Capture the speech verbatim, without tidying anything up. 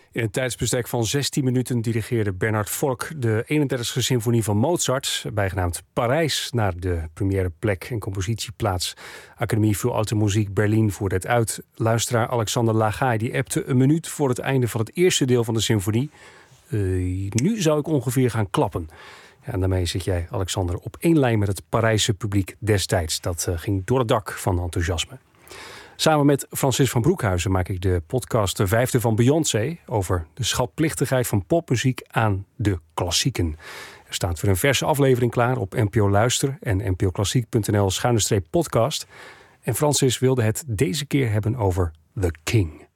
In een tijdsbestek van zestien minuten dirigeerde Bernard Vork de eenendertigste symfonie van Mozart, bijgenaamd Parijs, naar de première plek en compositieplaats. Academie voor Alte Muziek Berlin voerde het uit. Luisteraar Alexander Lagai die appte een minuut voor het einde van het eerste deel van de symfonie. Uh, nu zou ik ongeveer gaan klappen. Ja, en daarmee zit jij, Alexander, op één lijn met het Parijse publiek destijds. Dat uh, ging door het dak van enthousiasme. Samen met Francis van Broekhuizen maak ik de podcast De Vijfde van Beyoncé over de schatplichtigheid van popmuziek aan de klassieken. Er staat weer een verse aflevering klaar op N P O Luister en n p o klassiek punt n l schuine streep podcast. En Francis wilde het deze keer hebben over The King.